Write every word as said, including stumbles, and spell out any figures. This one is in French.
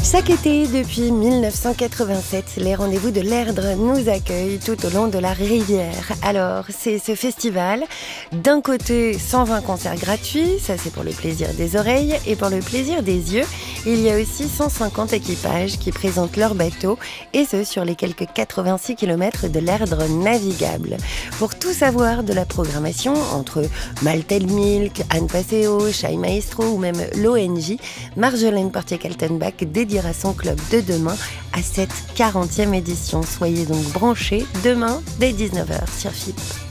Chaque été, depuis mille neuf cent quatre-vingt-sept, les rendez-vous de l'Erdre nous accueillent tout au long de la rivière. Alors, c'est ce festival. D'un côté, cent vingt concerts gratuits, ça c'est pour le plaisir des oreilles, et pour le plaisir des yeux, il y a aussi cent cinquante équipages qui présentent leurs bateaux, et ce sur les quelques quatre-vingt-six kilomètres de l'Erdre navigable. Pour tout savoir de la programmation, entre Maltel Milk, Anne Passeo, Chai Maestro ou même l'O N J, Marjolaine Portier-Kaltenbach dédiera son club de demain à cette quarantième édition. Soyez donc branchés demain dès dix-neuf heures sur F I P.